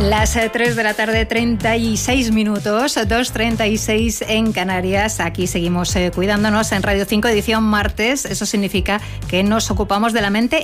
Las 3 de la tarde, 36 minutos, 2:36 en Canarias. Aquí seguimos cuidándonos en Radio 5, edición martes. Eso significa que nos ocupamos de la mente